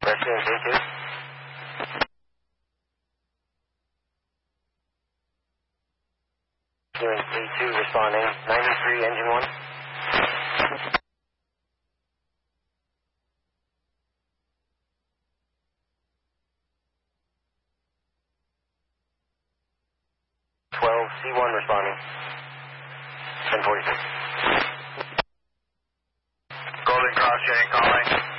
Rescue C2. C2 responding. 93, engine 1. C1 responding. 1046. Golden Cross Unit calling.